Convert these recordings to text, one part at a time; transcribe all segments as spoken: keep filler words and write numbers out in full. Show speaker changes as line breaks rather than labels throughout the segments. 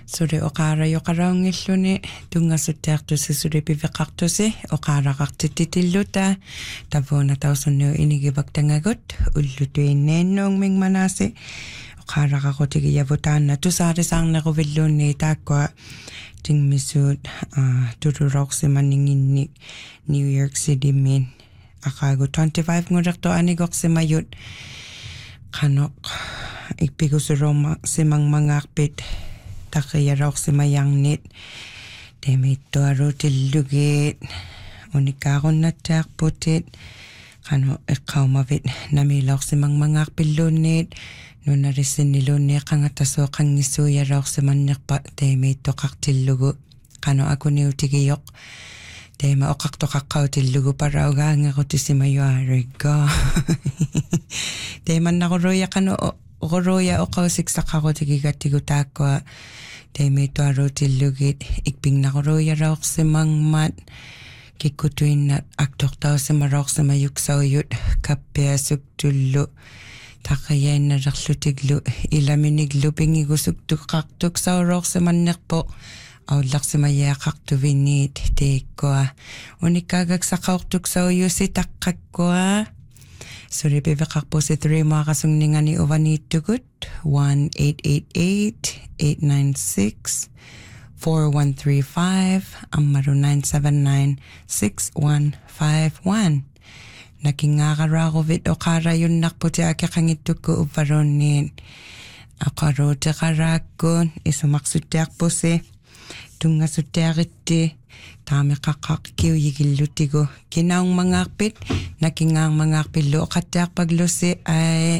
Suri oqara yoqaraungilluni tungasutteartusi suri piveqartusi oqaraqartititilluta tavuuna tausunniu inigivaktangagut ullutuinniinnuung mingmanasi oqaraqaqutigiavutaanna tusaarisaarneruvilluunni taakkua tingmisuut tururoqsimaninginni New York City min aqaagu twenty-five ngurertu anigoqsimayut qanoq ikpigusuroma simangmangaarpit taqiyaroqsimayangnit temittuarutillugit unikaarunnatsaarputit qanu iqqaumavit namiloqsimangmangaarpilluunniit nunarissinniluunni qangatasoo qangissuuyaroqsimannerpa teemittoqartillugu qanu akuniutigiyoq teema oqartoqaqqautillugu paraugaangerutisimayuarigga teemannaruruya qanu Goroya oqausiksaqarutigigattigu taakkua teemittuarutillugit ikpingnaruruya raoqsimangmat kikkutuinnat aktortausimaroqsimayuksauyut kappiasuktullu taqiyainnalerlutiglu ilaminiglu pingigusuktuqqartuksauroqsimannerpo aullarsimayaaqartuviniit tiikkua unikkaagaksaqaortuksauyusi taqqakkua Suri piveqarpusi three maaqasunningani uvaniittugut one eight eight eight eight nine six four one three five ammaru nine seven nine six one five one nakingaaqaraaruvit oqaarayunnarputi akeqangittukku uvvarunniin aqaruutiqaraakkuun isumaqsuttiarpusi tungasuttiaritti taameqaqqaq kiuyigillutigu kinaungmangaarpit nakingaangmangaarpillu oqattiarpaglussi ai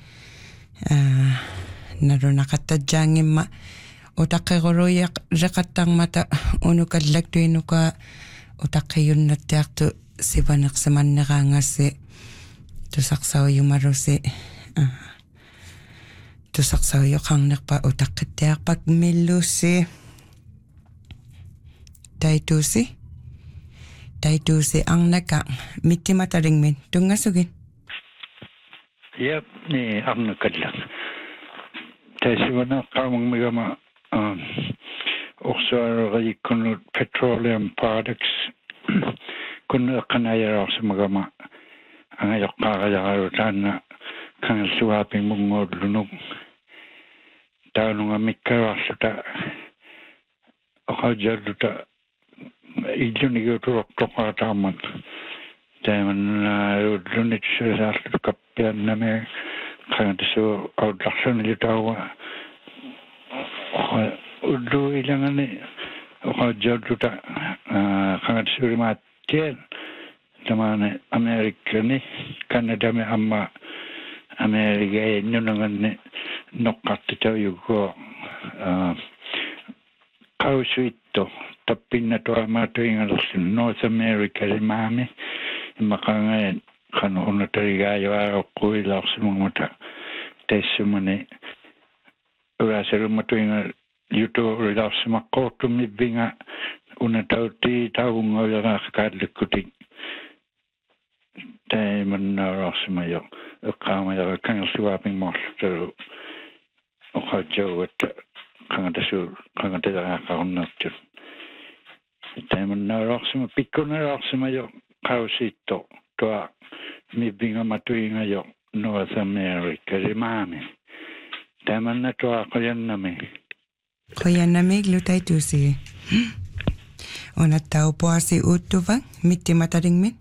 narunaqattajjaangimma utaqqiruruya reqattarmata unukallaktuinuka utaqqiyunnattiartu sivaneqsimanneraangassi tusaqsauyumarusi tusaqsauyuqarnerpa utaqqittiarpak millussi Taitusi Taitusi angnaka mittimataringmin tungasugin
Yep ni angnakalla Taisivana qaamangmigama uqsuaraqayikkunnut petroleum products kunnu qanayaraqsimagama angayoqqaaqayaqarutaanna kangalluaaping munguullunuk taanunga mikkararluta oqajarluta Ijunigoturoqtoqaataamat taaman ullunitsusaarlu kappianname qangatissu aullarsunilutaawa ullu ilangani oqajarluta qangatissuurimaattian tamane Amerikani Kanadame amma Amerikae nunanganni noqqartitayugo qausuitto tappinna toamatuingalersin North America limaami imaqangaen qanu unatarigaayuaroqquilaarsimangmata taissumani urasalumatuinga yutuurilaarsimaqqortumivvinga unatautti taavungauyaraaqkaallikkutik taimannaaraarsimayo eqqaamayaga kangerluaapingmorlutaru oqaajaugatta qangatasuur qangataraaqarunnertut taimannaararsima pikkunaraarsimayo qausitto tua mivvingamatuingayo North America limaami taimanna tua qoyannami
qoyannami glutaitusi onattaupuasi uuttuva mittimataringmin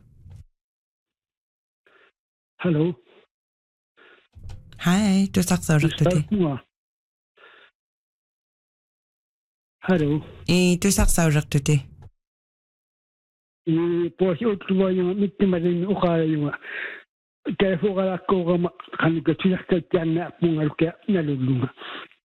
Hello
Hi tusaqsaurertuti
Hello
I tusaqsaurertuti
I posi utluvaayunga mittimarin uqaayunga telefoqalaqquuqama qanikatujartatjaannaappungalukia nalullunga